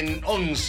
bien,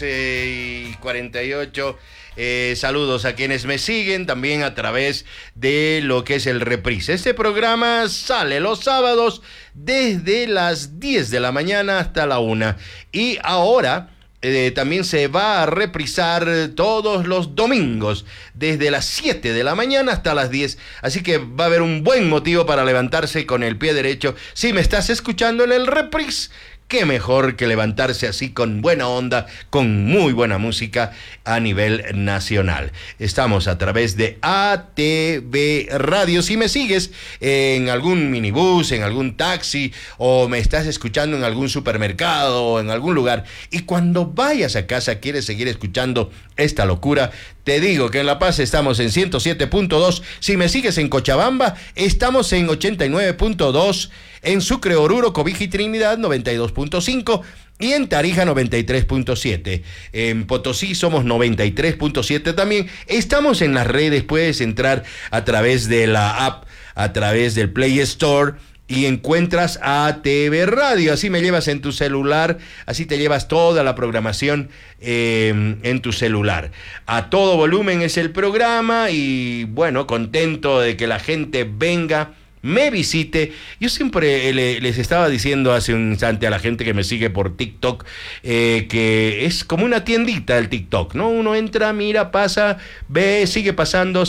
11:48. Saludos a quienes me siguen también a través de lo que es el Reprise. Este programa sale los sábados desde las 10 de la mañana hasta la 1. Y ahora también se va a reprisar todos los domingos desde las 7 de la mañana hasta las 10. Así que va a haber un buen motivo para levantarse con el pie derecho. Si me estás escuchando en el Reprise, qué mejor que levantarse así con buena onda, con muy buena música a nivel nacional. Estamos a través de ATV Radio. Si me sigues en algún minibús, en algún taxi, o me estás escuchando en algún supermercado o en algún lugar, y cuando vayas a casa quieres seguir escuchando esta locura, te digo que en La Paz estamos en 107.2. Si me sigues en Cochabamba, estamos en 89.2. En Sucre, Oruro, Cobija y Trinidad, 92.5. Y en Tarija, 93.7. En Potosí somos 93.7 también. Estamos en las redes, puedes entrar a través de la app, a través del Play Store, y encuentras ATV Radio. Así me llevas en tu celular, así te llevas toda la programación en tu celular. A todo volumen es el programa y bueno, contento de que la gente venga, me visite. Yo siempre les estaba diciendo hace un instante a la gente que me sigue por TikTok que es como una tiendita el TikTok, ¿no? Uno entra, mira, pasa, ve, sigue pasando.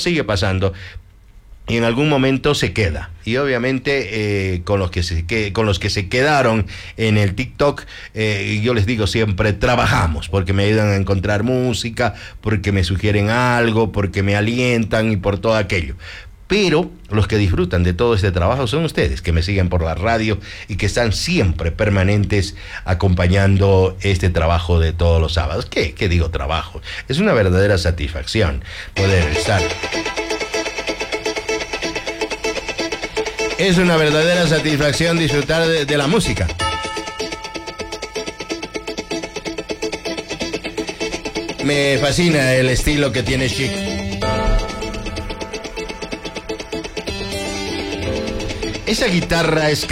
Y en algún momento se queda. Y obviamente con los que se quedaron en el TikTok, yo les digo siempre, trabajamos, porque me ayudan a encontrar música, porque me sugieren algo, porque me alientan y por todo aquello. Pero los que disfrutan de todo este trabajo son ustedes, que me siguen por la radio y que están siempre permanentes acompañando este trabajo de todos los sábados. ¿Qué digo trabajo? Es una verdadera satisfacción poder estar. Es una verdadera satisfacción disfrutar de la música. Me fascina el estilo que tiene Chic. Esa guitarra es